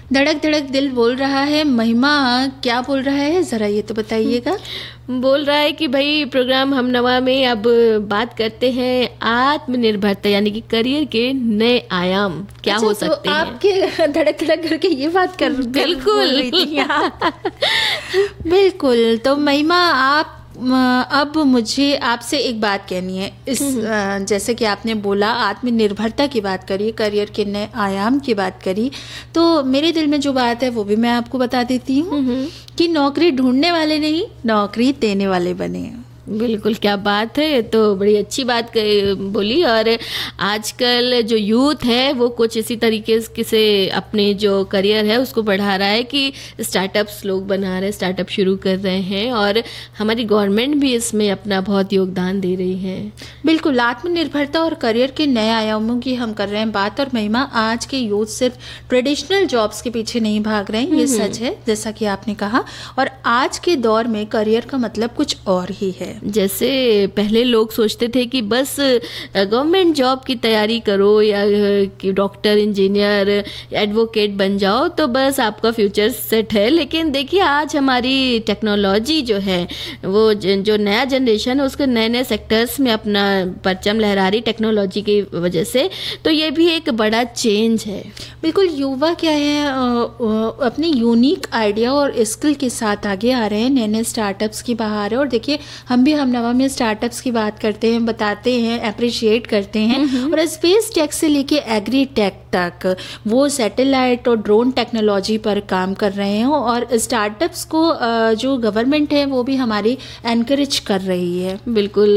धड़क धड़क दिल बोल रहा है। महिमा क्या बोल रहा है, ज़रा ये तो बताइएगा। बोल रहा है कि भाई प्रोग्राम हम नवा में अब बात करते हैं आत्मनिर्भरता यानी कि करियर के नए आयाम क्या हो सकते हैं। आपके धड़क धड़क करके ये बात कर बिल्कुल बिल्कुल। तो महिमा आप अब मुझे आपसे एक बात कहनी है। इस जैसे कि आपने बोला आत्मनिर्भरता की बात करी, करियर के नए आयाम की बात करी, तो मेरे दिल में जो बात है वो भी मैं आपको बता देती हूँ कि नौकरी ढूंढने वाले नहीं, नौकरी देने वाले बने। बिल्कुल, क्या बात है। तो बड़ी अच्छी बात बोली। और आजकल जो यूथ है वो कुछ इसी तरीके से अपने जो करियर है उसको बढ़ा रहा है कि स्टार्टअप्स लोग बना रहे हैं, स्टार्टअप शुरू कर रहे हैं और हमारी गवर्नमेंट भी इसमें अपना बहुत योगदान दे रही है। बिल्कुल, आत्मनिर्भरता और करियर के नए आयामों की हम कर रहे हैं बात। और महिमा, आज के यूथ सिर्फ ट्रेडिशनल जॉब्स के पीछे नहीं भाग रहे हैं, ये सच है जैसा कि आपने कहा। और आज के दौर में करियर का मतलब कुछ और ही है। जैसे पहले लोग सोचते थे कि बस गवर्नमेंट जॉब की तैयारी करो या कि डॉक्टर, इंजीनियर, एडवोकेट बन जाओ तो बस आपका फ्यूचर सेट है। लेकिन देखिए आज हमारी टेक्नोलॉजी जो है वो जो नया जनरेशन है उसके नए नए सेक्टर्स में अपना परचम लहरा रही टेक्नोलॉजी की वजह से। तो ये भी एक बड़ा चेंज है। बिल्कुल, युवा क्या है अपने यूनिक आइडिया और स्किल के साथ आगे आ रहे हैं, नए नए स्टार्टअप्स की बाहर है। और देखिए हम नवा में स्टार्टअप्स की बात करते हैं, बताते हैं, अप्रिशिएट करते हैं। और स्पेस टेक से लेके एग्री टेक तक वो सैटेलाइट और ड्रोन टेक्नोलॉजी पर काम कर रहे हैं। और स्टार्टअप्स को जो गवर्नमेंट है वो भी हमारी एनकरेज कर रही है। बिल्कुल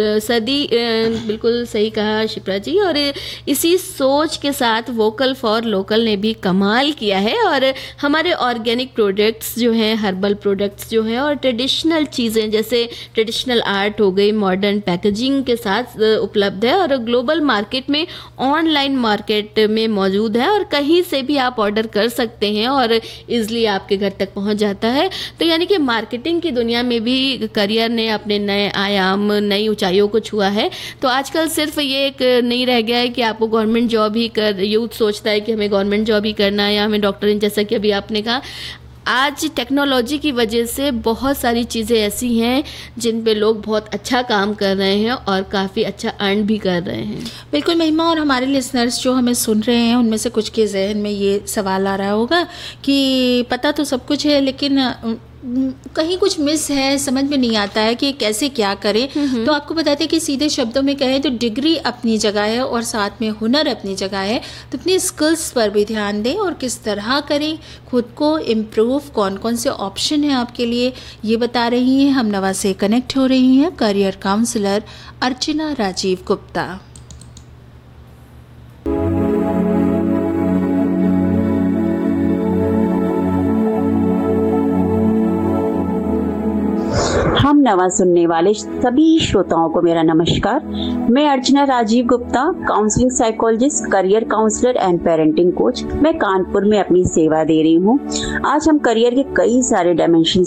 बिल्कुल सही कहा शिप्रा जी। और इसी सोच के साथ वोकल फॉर लोकल ने भी कमाल किया है। और हमारे ऑर्गेनिक प्रोडक्ट्स जो हैं, हर्बल प्रोडक्ट्स जो हैं और ट्रेडिशनल चीज़ें जैसे ट्रेडिशनल आर्ट हो गई, मॉडर्न पैकेजिंग के साथ उपलब्ध है और ग्लोबल मार्केट में, ऑनलाइन मार्केट में मौजूद है। और कहीं से भी आप ऑर्डर कर सकते हैं और इजली आपके घर तक पहुंच जाता है। तो यानी कि मार्केटिंग की दुनिया में भी करियर ने अपने नए आयाम, नई ऊंचाइयों को छुआ है। तो आजकल सिर्फ ये एक नहीं रह गया है कि आपको गवर्नमेंट जॉब ही यूथ सोचता है कि हमें गवर्नमेंट जॉब ही करना है या हमें डॉक्टर, जैसा कि अभी आपने कहा। आज टेक्नोलॉजी की वजह से बहुत सारी चीज़ें ऐसी हैं जिन पे लोग बहुत अच्छा काम कर रहे हैं और काफ़ी अच्छा अर्न भी कर रहे हैं। बिल्कुल महिमा, और हमारे लिसनर्स जो हमें सुन रहे हैं उनमें से कुछ के जहन में ये सवाल आ रहा होगा कि पता तो सब कुछ है लेकिन कहीं कुछ मिस है, समझ में नहीं आता है कि कैसे क्या करें। तो आपको बताते हैं कि सीधे शब्दों में कहें तो डिग्री अपनी जगह है और साथ में हुनर अपनी जगह है। तो अपनी स्किल्स पर भी ध्यान दें और किस तरह करें खुद को इम्प्रूव, कौन कौन से ऑप्शन हैं आपके लिए, ये बता रही हैं हम नवा से कनेक्ट हो रही हैं करियर काउंसलर अर्चना राजीव गुप्ता। हम नवा सुनने वाले सभी श्रोताओं को मेरा नमस्कार। मैं अर्चना Rajiv Gupta, counselling psychologist, career counsellor and parenting coach. मैं कानपुर में अपनी सेवा दे रही हूँ। आज हम करियर के कई सारे डायमेंशन